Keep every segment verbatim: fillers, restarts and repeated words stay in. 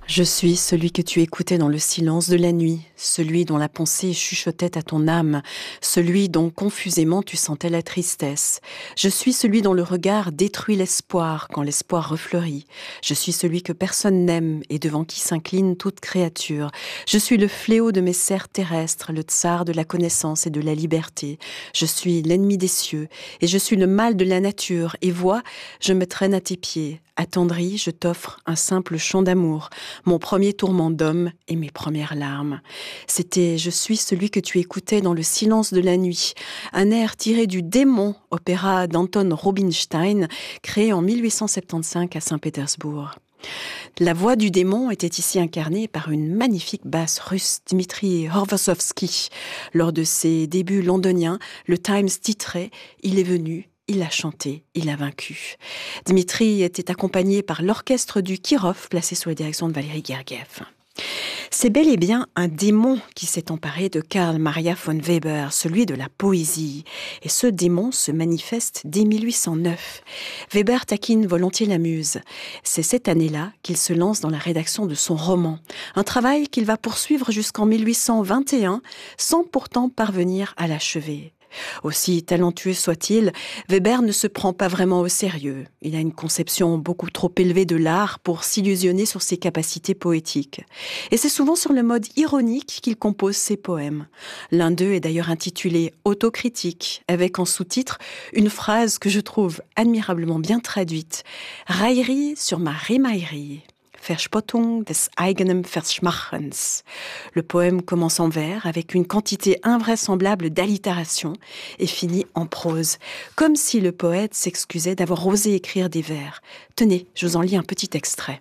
Je suis celui que tu écoutais dans le silence de la nuit, celui dont la pensée chuchotait à ton âme, celui dont confusément tu sentais la tristesse. Je suis celui dont le regard détruit l'espoir quand l'espoir refleurit. Je suis celui que personne n'aime et devant qui s'incline toute créature. Je suis le fléau de mes serres terrestres, le tsar de la connaissance et de la liberté. Je suis l'ennemi des cieux et je suis le mal de la nature. Et vois, je me traîne à tes pieds. Attendri, je t'offre un simple chant d'amour, mon premier tourment d'homme et mes premières larmes. C'était « Je suis celui que tu écoutais dans le silence de la nuit », un air tiré du Démon, opéra d'Anton Rubinstein, créé en mille huit cent soixante-quinze à Saint-Pétersbourg. La voix du démon était ici incarnée par une magnifique basse russe, Dmitri Horvassovski. Lors de ses débuts londoniens, le Times titrait « Il est venu ». Il a chanté, il a vaincu. Dmitri était accompagné par l'orchestre du Kirov, placé sous la direction de Valéry Gergiev. C'est bel et bien un démon qui s'est emparé de Karl Maria von Weber, celui de la poésie. Et ce démon se manifeste dès mille huit cent neuf. Weber taquine volontiers la muse. C'est cette année-là qu'il se lance dans la rédaction de son roman. Un travail qu'il va poursuivre jusqu'en mille huit cent vingt et un, sans pourtant parvenir à l'achever. Aussi talentueux soit-il, Weber ne se prend pas vraiment au sérieux. Il a une conception beaucoup trop élevée de l'art pour s'illusionner sur ses capacités poétiques. Et c'est souvent sur le mode ironique qu'il compose ses poèmes. L'un d'eux est d'ailleurs intitulé « Autocritique », avec en sous-titre une phrase que je trouve admirablement bien traduite « Raillerie sur ma rimaillerie ». Verspottung des eigenen Verschmachens. Le poème commence en vers avec une quantité invraisemblable d'allitération et finit en prose, comme si le poète s'excusait d'avoir osé écrire des vers. Tenez, je vous en lis un petit extrait.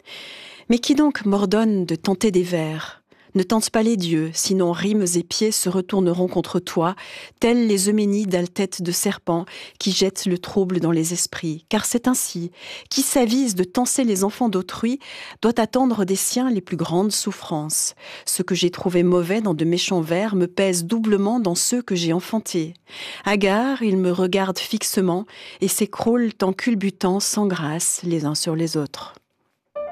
« Mais qui donc m'ordonne de tenter des vers ? Ne tente pas les dieux, sinon rimes et pieds se retourneront contre toi, tels les Euménides à tête de serpent qui jettent le trouble dans les esprits. Car c'est ainsi, qui s'avise de tancer les enfants d'autrui doit attendre des siens les plus grandes souffrances. Ce que j'ai trouvé mauvais dans de méchants vers me pèse doublement dans ceux que j'ai enfantés. Hagards, ils me regardent fixement et s'écroulent en culbutant sans grâce les uns sur les autres. »